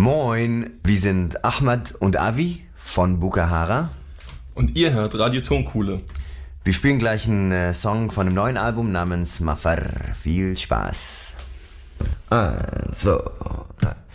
Moin, wir sind Ahmad und Avi von Bukahara. Und ihr hört Radio Tonkuhle. Wir spielen gleich einen Song von einem neuen Album namens Mafar. Viel Spaß. 1, 2, 3.